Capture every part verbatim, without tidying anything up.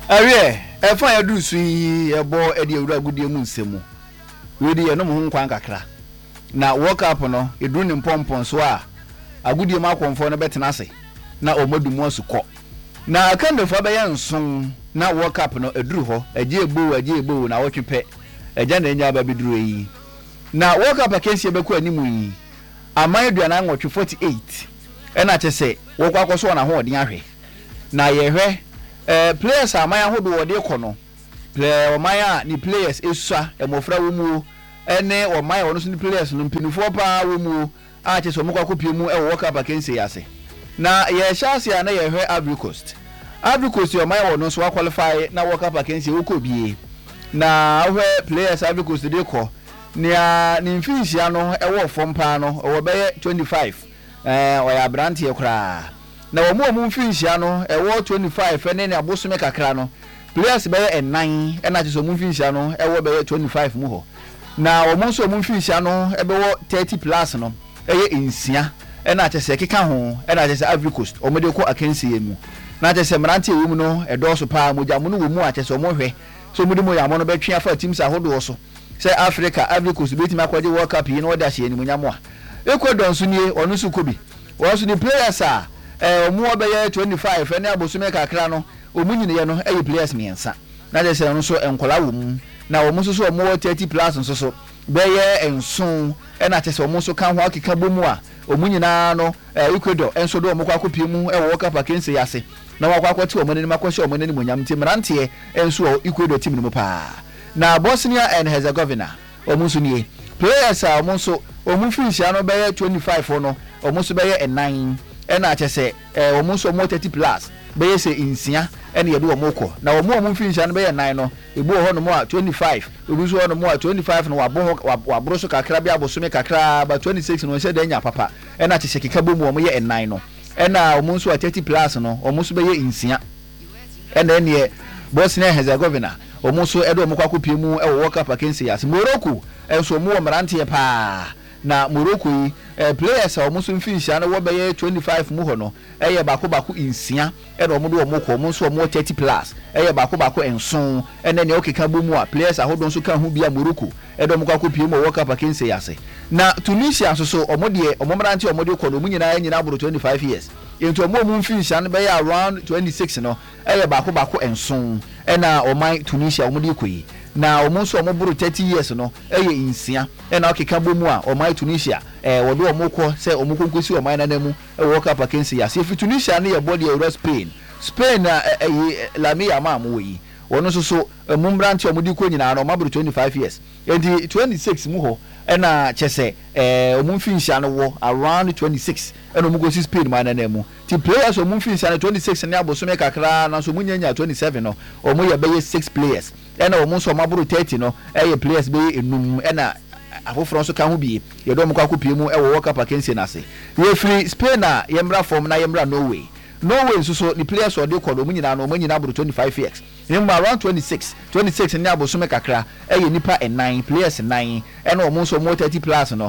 Awie, e fa ya du su yi e bo e de ewura gudie mu nsemu. We de ye no ho nkwan kakra. Na World Cup no eduru ne mpompon so a agudie ma akonfo no betena ase. Na omodumu asukọ. Na akandefo be ye nson na World Cup no eduru ho, agie egbo agie egbo na wotwepe. Eja na enya ba biduru yi. Na World Cup akensie beku animu yi. Aman aduana nwotwe forty-eight. E na chese wo kwa kwaso na ho odin ahwe. Na ye hwe eh players aman ahodo wo de kono. Play omaya ni players esua emofra wo mu ene omaya wono so ni players no mpinifo pa wo mu a chese omukwa kopie mu e World Cup akensie yase. Na ye chance ya na ye hwe Ivory Coast. Ivory Coast omaya wono so qualify na World Cup akensie wo ko bie. Na hwe players Ivory Coast de ko nia ni mfinhia no ewo fom pa no owo beye twenty-five eh oya brante ekura na wo mu mu mfinhia no ewo twenty-five ene ne abosome kakra no players beye nine ena chiso mu mfinhia no ewo beye twenty-five mu ho na wo mu so mu mfinhia no ebewo thirty plus no eye insia ena chese keka ho ena chese Ivory Coast omede ko akensi yemu na chese brante ewu mu no edo so pa moja mu no wo mu a chese omo hwe so mu de mo ya mo no betwe afa teams ahodo so say Africa Ivory Coast betima akwaje World Cup yi na oda hye ni munyamo a Ecuador nso nie onu su kobi wo so ni players a eh omu obeye twenty-five ene abosume kakra no omunyine ye no eye players miensa na je say no so enkola wo mu na wo mu so so omu thirty plus nso so beye enson ena che say omu so kan ho akeka bomu a omunyina no Ecuador enso do omu kwa kopie mu e World Cup akense yase na wakwa kwati omu ni makwahye omu ni munyam ti mrantie enso Ecuador team ni mu pa na Bosnia and Herzegovina omunso nie players a omunso omunfinhia no beye twenty-five no omunso beye nine ena achese eh omunso mo thirty plus beye se insia ena ye do omoko na omu omunfinhia no beye nine no ebu ho no mo a twenty-five ebuso ho no mo a twenty-five no wabo wabro so kakra bia bosome kakra ba twenty-six no se da nya papa ena achese keka bomu omo ye nine no ena omunso a thirty plus no omunso beye insia ena ene Bosnia and Herzegovina omuso edo omukwa kopie mu e World Cup akensi yase Morocco enso mu omrante pa na Morocco yi eh, players a omuso mfinhia na wo beye twenty-five mu ho no eye bako bako insia edo omudo omukọ omuso omu thirty plus eye bako bako enson ene ne okeka bomu a players ahodo nso kan hu bia Morocco edo omukwa kopie mu World Cup akensi yase na Tunisia so so omode omomrante omode ko no munyina nyina aburo twenty-five years into omu omu mfinhia no beye around twenty-six no eye bako bako enson ena omai Tunisia omudi koyi na omunso omoburu thirty years no eye insia ena okeka bomu a omai Tunisia eh wodo omukọ se omukonkosi omai nanamu e World Cup akensi ya se fi Tunisia ne ye body Euro Spain Spain na eh Lamine Yamal mo yi wono so so mumbrante omudi ko nyina na omaburu twenty-five years enti twenty-six mu ho ena chese eh omumfinhia no wo around twenty-six ena omukosi Spain man nanamu ti players omumfinhia no twenty-six ne abosome kakra na so munyanya twenty-seven no omo ye beye six players ena omo so maburu thirty no eye players beye enum ena afoforo so kan ho bi ye do omukwa kopie mu e wo World Cup akensi na se we free Spain na yemra form na yemra Norway Norway so so the players ode ko do munyina no munyina aburu twenty-five years nimba around twenty-six twenty-six ne abosome kakra eye nipa nine players nine ena omo so mo thirty plus no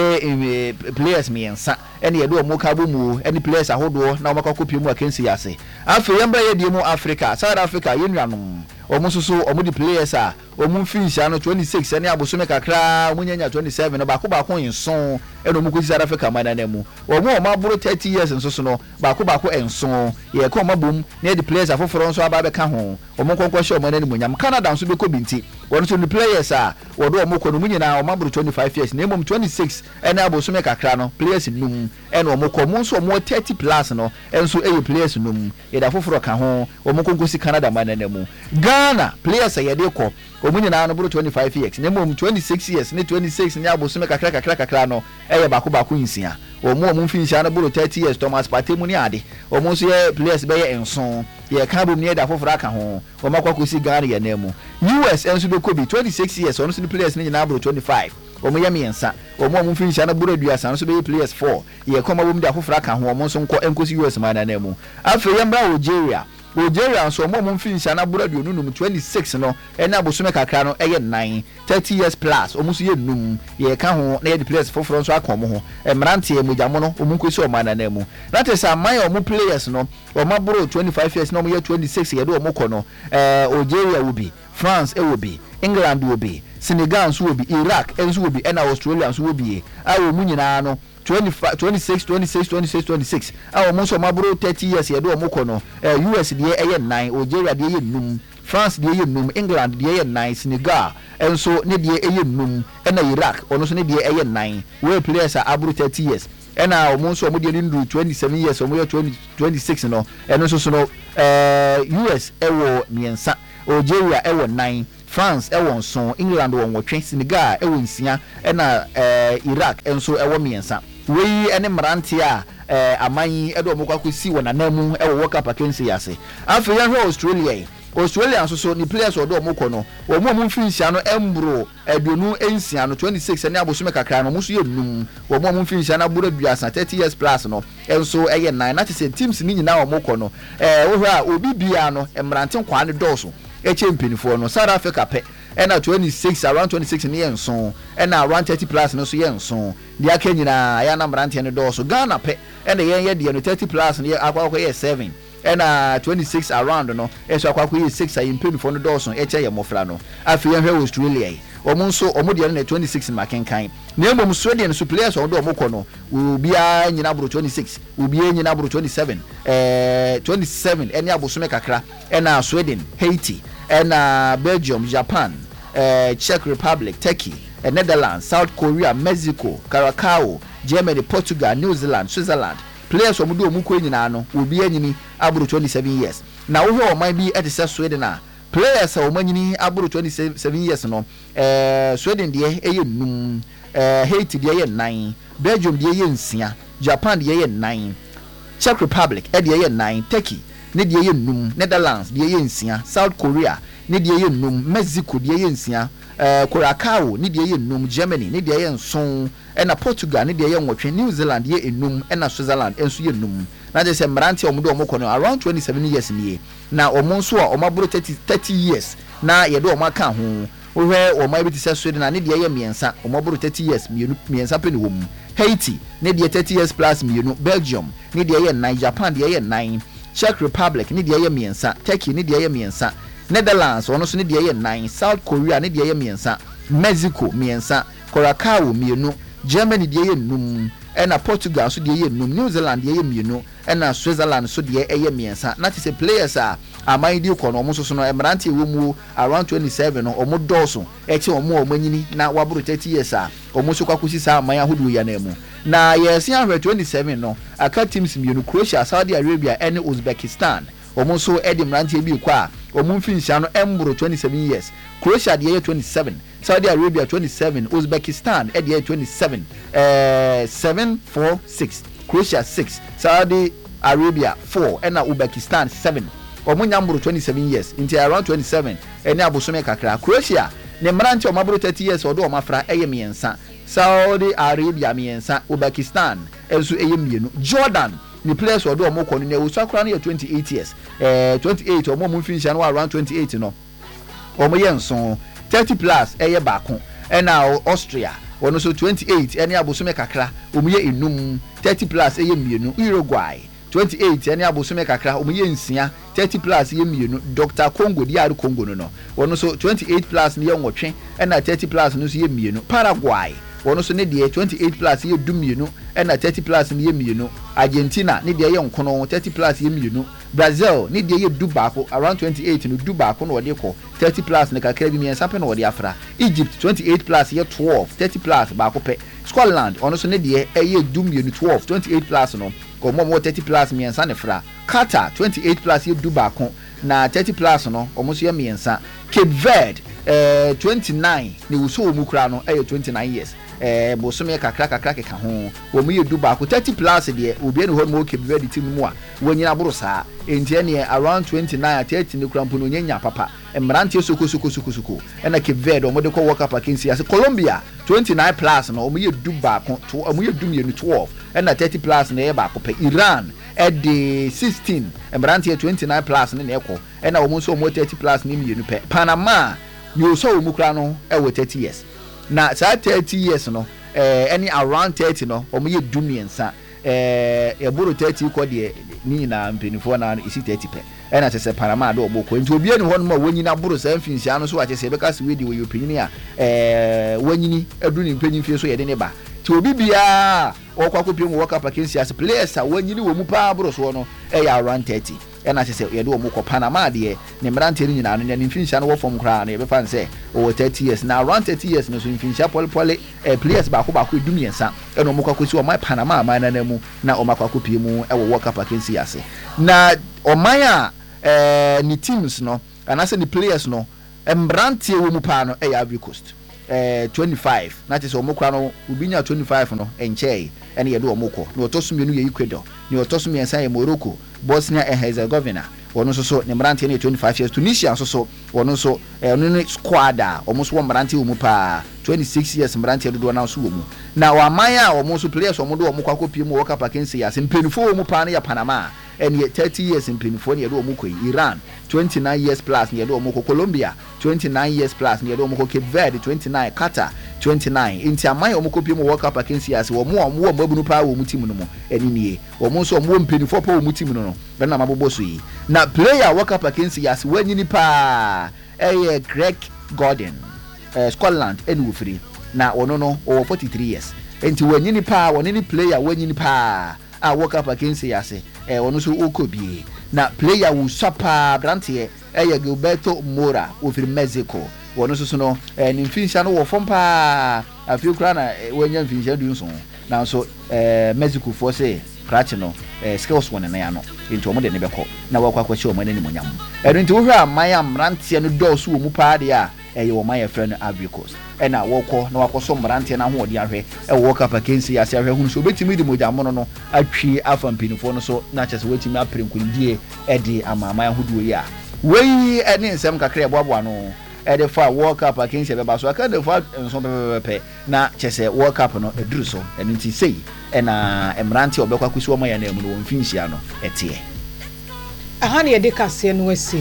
beye players miensa ene ye do omo ka bomu ene players ahodo na omakwa kopie mu akensi yase afi yemba ye die mu Africa South Africa yenuanom omo so so omo di players a omo finhia no twenty-six ene abosome kakra munyanya twenty-seven no bako bako enson ene omo ko South Africa mananamu omo omo aburo thirty years nso so no bako bako enson ye ko mabom ne di players afoforo nso aba be ka ho omo konkwo hye omo nani munyam Canada nso be ko binti wono so di players a wodo omo ko no munyina omo aburo twenty-five years ne mom twenty-six ene abosome kakra no players num ene omo ko mo nso omo thirty plus no enso eye players num ye da afoforo ka ho omo konkwo Canada mananamu Ghana players a yede ko omunyina no buru twenty-five years ne mom twenty-six years ne twenty-six nya abosome kakra kakra kakra no eye bako bako insia omo omo finhia no buru thirty years Thomas Partey mu ni ade omo so ye players be ye enson ye ka bom ne da foforo aka ho omo kwakosi Ghana ye nemu U S enso be ko bi twenty-six years ono so the players ne nyina buru twenty-five omo ye miensa omo omo finhia no buru aduasa no so be players four ye koma bom da foforo aka ho omo so nko enkosi U S man na nemu afi ye mbra Algeria Algeria so mo mo fin sha na bura duonu num twenty-six no ene abosome kakra no eye nine thirty years plus omo so ye num ye ka ho na ye players foforo so akon mo ho emrante e mojamo no omo nkosi o mana na mu that is amay omo players no omo buru twenty-five years no omo ye twenty-six ye do omo ko no eh Algeria will be France e will be England will be Senegal so will be Iraq enso will be and Australia so will be awo mu nyina no twenty-five twenty-six twenty-six twenty-six twenty-six awo mo so maburo thirty years ye do omo ko no U S de eye nine Algeria de eye num France de eye num England de eye nine Senegal enso ne de eye num and Iraq ono so ne de eye nine we players are aburo thirty years and now omo so omo de ndu twenty-seven years omo ye twenty-six no eno so so no eh U S ewo miensa Algeria ewo nine France ewo nson England wo nwotwe Senegal ewo nsia na eh Iraq enso ewo miensa we ene mrante a eh aman edo mo kwakosi wona namu ewo World Cup akensi yase afa ya hwe Australia Australia nso so ni players odo mo kono wo mo mo finsia no embro eduonu ensia no twenty-six ene abosome kakra no mo so ye num wo mo mo finsia na bura duasa thirty years plus no enso eye nine na tese teams ni nyina wo mo kono eh wo hwe a obi bia no emrante kwa ne doso eche mpinifo no South Africa pe ena twenty-six around twenty-six ne yenso ena around thirty plus no so yenso dia ka nyina ya na mrante ne doso Ghana pe ena yen ye de no thirty plus ne akwa ye seven ena twenty-six around no eso akwa ye six ayi mpinifo no doso eche ye mofra no afi yen hwe Australia omo nso omo de no twenty-six makenkan na emom Sweden so players odo omo kono ubia nyina bro twenty-six ubia nyina bro twenty-seven eh twenty-seven ene abosome kakra ena Sweden Haiti ena Belgium Japan eh Czech Republic Turkey eh, Netherlands South Korea Mexico Curacao Germany Portugal New Zealand Switzerland players omo do omo ko nyina no ubia nyini abro twenty-seven years na wo hwe o man bi etese Sweden a players a omanyini aburo twenty-seven years no eh Sweden de eye num eh Haiti de eye nine Belgium de eye nsia Japan de eye nine Czech Republic e de eye nine Turkey ne de eye num Netherlands de eye nsia South Korea ne de eye num Mexico de eye nsia eh Curacao ne de eye num Germany ne de eye nson na Portugal ne de eye nwotwe New Zealand de eye num na Switzerland enso ye num na je se mranti omodo omokono around twenty-seven years nie na omo nso a omaburo thirty years na ye do omaka ho ohwe omabiti se Sweden na ne de ye miensa omaburo thirty years mienu miensa pe ne wom Haiti ne de thirty years plus mienu Belgium ne de ye nine Japan de ye nine Czech Republic ne de ye miensa Turkey ne de ye miensa Netherlands ono so ne de ye nine South Korea ne de ye miensa Mexico miensa Curacao mienu Germany de ye num ena Portugal so de ye num New Zealand de ye mienu ena Switzerland so de ye miensa na ti se players a amai di ko no mo so so no emrante wo mu around twenty-seven no omo doso e che omo omanyini na waburu thirty years a omo so kwakusi sa amai ahodu ya na mu na yes ya twenty-seven no aka teams mienu Croatia Saudi Arabia ene Uzbekistan omo so edi mrante bi kwa omo mfinsia no embro twenty-seven years Croatia de ye twenty-seven Saudi Arabia twenty-seven Uzbekistan edi ye twenty-seven eh seven four six Croatia six Saudi Arabia four ena Uzbekistan seven omo nyambro twenty-seven years into around twenty-seven ene abosome kakra Croatia ne mrante omabro thirty years odo omafra eye miensa Saudi Arabia miensa Uzbekistan enso eye mienu Jordan ni players odo omokonu ne wo sakra na twenty-eight years eh twenty-eight omo mo finish na around twenty-eight no omo yenso thirty plus eye baako ena Austria wono so twenty-eight ene abosome kakra omo ye enum thirty plus eye mienu Uruguay twenty-eight ene abosome kakra omo ye nsia thirty plus ye mienu Doctor Congo di ar Congo no no wono so twenty-eight plus ne ye nwotwe ena thirty plus no so ye mienu Paraguay wono so ne de twenty-eight plus ye du mienu ena thirty plus ne ye mienu Argentina ne de ye nkono thirty plus ye mienu Brazil ne de ye du baako around twenty-eight no du baako no de ko thirty plus ne kakra bi miensa pe no de afra Egypt twenty-eight plus ye twelve thirty plus baako pe Scotland ono so ne de ye du mienu twelve twenty-eight plus no ko mo thirty plus miensa ne fra Qatar twenty-eight plus ye du baako na thirty plus no omo so ye miensa Cape Verde eh twenty-nine ne wuso omu kra no eh twenty-nine years eh bosome kakra kakra keka ho wo mu ye du ba ko thirty plus de obi ne ho mo ke be de team mu a wonyina boro saa enti ne around twenty-nine thirty ne krampo no nyanya papa emrante soko soko soko soko e na ke ved o mo de ko work up against as Colombia twenty-nine plus no o mo ye du ba ko o mo ye du mienu twelve e na thirty plus na ye ba ko pe Iran at the sixteen emrante twenty-nine plus ne na ekọ e na o mo so mo thirty plus ne mienu pe Panama you so o mu kra no e wo thirty years na sa thirty years no eh any around thirty no o mo ye du miensa eh e boro thirty ko de ni na mpenifo na isi thirty pe e na sese Panama do oboko nti obi eni ho no ma wanyina boro sa mfinsia no so ache se be ka se we di we opinini a eh wanyini adu ni mpanyin fie so ye de ne ba ti obi bia o kwa kopie mu work up against as players a wanyini wo mu pa boro so no e ya around thirty e na sese ye de oboko Panama de ne mrante ni nyina no ne mfinsia no wo fom kra na ye be fan se o thirty years na around thirty years no so mfinsia pole pole eh, players ba ko ba ko edumiensa e no mo kwa kosi o mai Panama man na mu na o makwa kopie mu e wo work up against as na o mai a eh ni teams no anase ni players no embrante wo mu pa no e ya Ivory Coast eh twenty-five na te so mo kra no obinya twenty-five no enchei ene ye do omoko na otoso mienu ye Ecuador ni otoso miensa ye Morocco Bosnia and Herzegovina wono so so ne mbrante ne twenty-five years Tunisia so so wono so eh no ne squad a omo so mbrante wo mu pa twenty-six years mbrante do do na so wo mu na wa maya omo so players omo do omo kwa kopie mu work up against ya sempenfo wo mu pa ne ya Panama and yet thirty years in Penifo near Domoko, Iran, twenty-nine years plus near Domoko, Colombia, twenty-nine years plus near Domoko, Cape Verde, twenty-nine, Qatar, twenty-nine. In Tiamai, Omoko, work up against us, or more, more Mobupa, Mutimono, and in ye, or more so one Penifo, Mutimono, then I'm a Bosui. Now, player work up against us when you pa a Greg Gordon, Scotland, and Woofrey. Now, or no, no, or forty-three years. And to when you pa, or any player when you pa. I work up against yase eh ono so okobie na player wu sapa brantie eh Gilberto Mora wo fi Mexico ono so so no eh nimfinsha no wo fompa afi kura na wanya mfinsha du nso na so eh Mexico for say crash no eh skills won na ya no into omo de ne beko na wakwa kwachi omo ne monyam ero nti wo hwa amaya mrantie no do so wo mu pa de a eh wo maya friend Ivory Coast ena woko na wakoso mbrante na ho odi ahwe e work up against ya se ahwe hunu so betimi di mojamo no no atwi afa mpinifo no so na chese wetimi aprenkunidie e di amama yahudu yi a wei ene nsem kakra eboabo no e de fa work up against be ba so aka de fa nso pepepe na chese work up no eduru so ene nti sei ena emrante obekwa kusi wo ma ya na emu no mfinhia no etie aha ne de kase no asi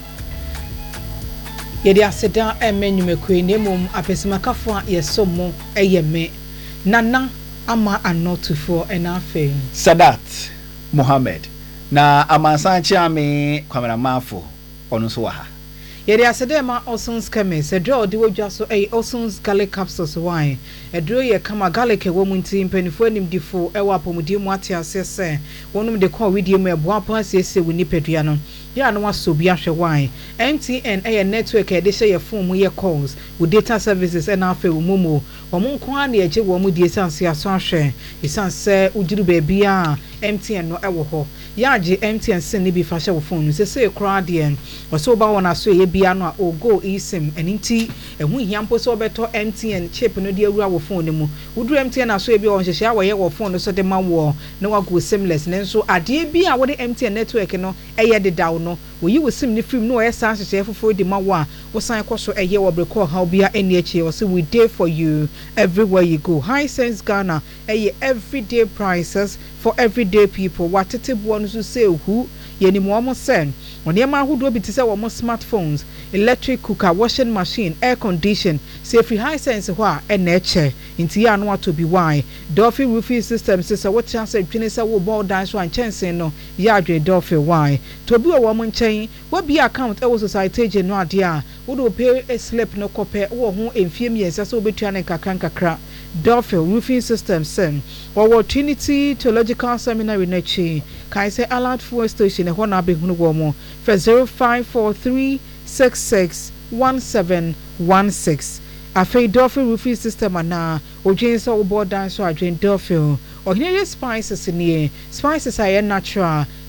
yedi aseda emenyumekwe nemum apesimakafu a yesomo eyeme nana ama anotufo enafe Sadat Mohammed na amansanchi ame kwameramafo ono so wa ha yedi aseda ma Osons keme sedro de wodwa so ey Osons garlic capsules wine edro ye kama garlic wo munti mpanifo animdifo ewa apomudi mu ate asese wonum de kwa widie mu eboapo asese woni pedua no ya no waso bi ahwe wine M T N eh network e de hye ye phone mu ye calls with data services and afa wo momo omo nko a na eje wo mu die sanse aso ahwe isanse ujiru ba bia M T N no ewo ho ya age M T N sen ne bi fa hye wo phone se se kra de waso ba wona so ye bia no a o go esim eninti ehu hiampo so beto M T N chip no de awura wo phone mu uduru M T N aso e bi won hye wo ye wo phone so de ma wo na wa go seamless nenso ade bi a wo de M T N network no eye de daw no we you sim ni film no e san hye fofo de ma wo a wo san koso eye wo breko ha bia eni echi wo say we dey for you everywhere you go. High Sense Ghana eye everyday prices for everyday people watete bo no so say who ye ni mo mo sen oni ma hudo bi ti say wo mo smartphones electric cooker washing machine air condition say free High Sense ho a e na eche nti ya no ato bi why Dolphin roofing system say what chance twene say wo ball dance one chance no ya adwe Dolphin why to bi wo mo nchen wo bi account e wo society je no ade a wo do pay a slip no kope wo ho emfie miensa so obetua ne kakran kakra Dolphin roofing system sen or Trinity Theological Seminary nechi kai say alert fuel station e ho na be hunu wo mo for zero five four three six six one seven one six afei Dolphin roofing system ana odwen so wo board dance so adwen Dolphin or here spices in here spices are natural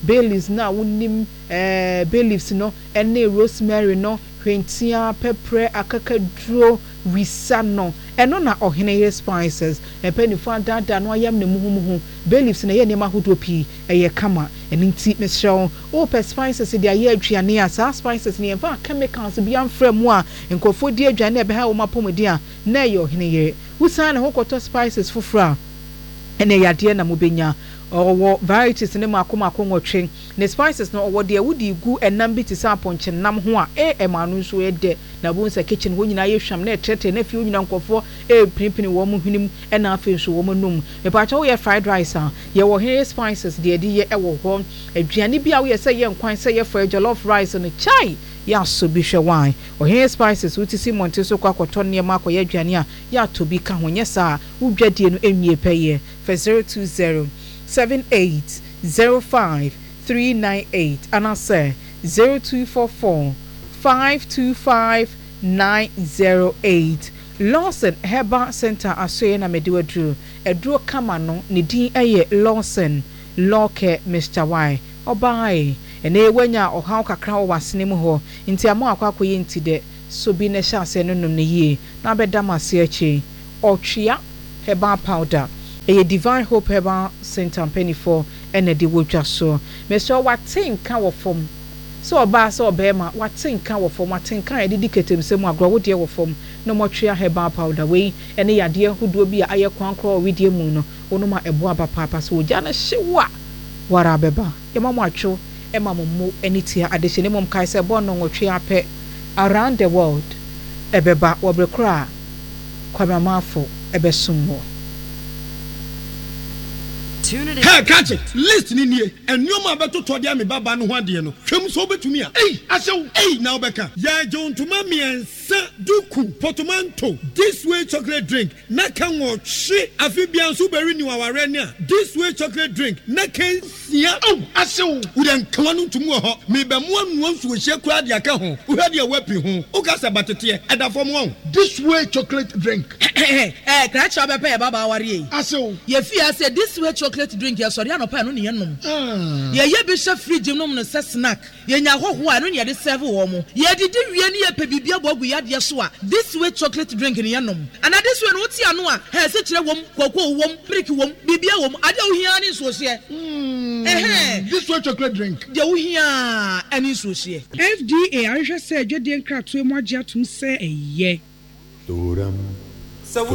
bay leaves na wonim eh bay leaves no ene rosemary no hwentia pepper akakaduro wisa no eno na ohene hair spices epenifo dada no ayam ne muhumuhu bay leaves na ye ne mahodo pi eye kama eninti mesrew o pe spices de aye aduane a sa spices ne emfa chemicals bi amfra mu a nkofo di aduane e be ha wo mapomodi a na ye ohene ye wusan ne hokoto spices fufura ene yade na mobenya owo varieties ne makoma akongotwe ne spices no owo de wudi gu enam bi ti sa ponche nam ho a e emanu nso ede na bonsa kitchen ho nyina ye hwam na etrete na fi ho nyina nkofo e pinpini wo mo hwenim e na afi nso wo mo num me pa cha wo ye fried rice a ye wo here spices de de ye e wo ho aduane bi a wo ye se ye nkwan se ye for jollof rice no chai ya so bi hwe wan o here spices wuti si monte so kwa koto ne ma akoye aduane a ya to bi ka ho nye sa udwadie no enwie peye for zero two zero seven eight zero five three nine eight and I say zero two four four five two five nine zero eight. Lawson Herbal Center asoye na mediwa dru edro kama no ne din eye Lawson Locke Mister Y obai ene ewanya ohaw kakra wo wasene mu ho nti amo akwakoye nti de so bi ne sha ase no nom ne yie na beda mase achi otwea herbal powder eye Divine Hope Herbal Center penny for ene de wodwa so me so watenka wo fom so oba so obema watenka wo fom watenka e dedicate sem agro wo de wo fom no motwea herbal powder we ene yade huduo bi aye kwankro widie mu no wono ma ebo aba papa so ogya na hyewa wara beba yema mo atwo ema mo mo enitia adehye ne mom kai se bo no nwotwea pe around the world ebeba wobrekra kwamamafo ebesummo. Hey, catch it. Listen in here. And you ma beto to dia me baba no ho ade no. Twem so betumi a. Hey, asew. Hey, now beka. Ya jon to ma me ensa duku portmanteau. This way chocolate drink. Na kan wo hwe afibian so beri ni waware ni a. This way chocolate drink. Na kan sia. Oh, asew. Wo den kan no tumu ho. Me be mo anu ansu wo hye kura de aka ho. Wo hwe de wapi ho. Wo ka se batete e da fom ho. This way chocolate drink. Eh, eh, crash up pay baba ware yi. Asew. Ye fi ase this way chocolate drink ya sorry anopa no ne yenom ye ye bi hye fridge nom no se snack ye nya hoho a no ne de serve wo mo ye didi wie ne ye pe bibia bogu ya de so a this way chocolate drink ne yenom and this way no ti ano a he se kire wom kwakwo wom brick wom bibia wom ade wo hia ne so hye eh this way chocolate drink de wo hia ani so hye F D A ahwehwe se adwede nkratoe mo agye atum se eye Toram